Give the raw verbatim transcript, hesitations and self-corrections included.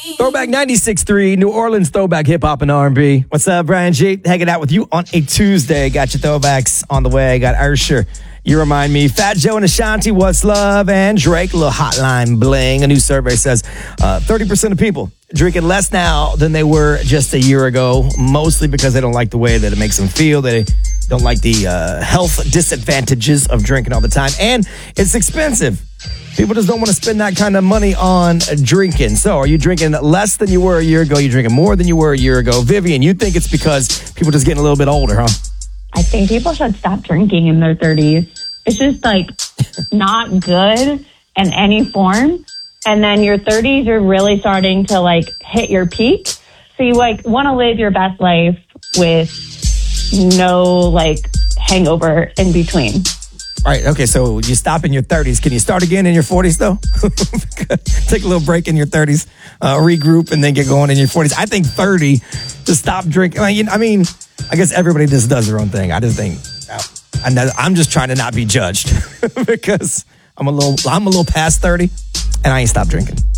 Throwback ninety-six point three, New Orleans throwback hip hop and R and B. What's up, Brian G? Hanging out with you on a Tuesday. Got your throwbacks on the way. Got Usher, You Remind Me, Fat Joe and Ashanti, What's Love, and Drake, little Hotline Bling. A new survey says uh, thirty percent of people drinking less now than they were just a year ago, mostly because they don't like the way that it makes them feel. They don't like the uh, health disadvantages of drinking all the time, and it's expensive. People just don't want to spend that kind of money on drinking. So are you drinking less than you were a year ago? You're drinking more than you were a year ago? Vivian, you think it's because people just getting a little bit older, huh? I think people should stop drinking in their thirties. It's just like not good in any form. And then your thirties are really starting to like hit your peak. So you like want to live your best life with no like hangover in between. All right, okay, so you stop in your thirties. Can you start again in your forties, though? Take a little break in your thirties, uh, regroup, and then get going in your forties. I think thirty to stop drinking. I mean, I guess everybody just does their own thing. I just think, I'm just trying to not be judged because I'm a little, I'm a little past thirty, and I ain't stopped drinking.